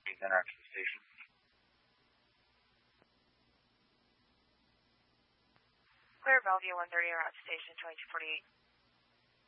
please enter to the station. Clear Bellevue 130, route to station 2248.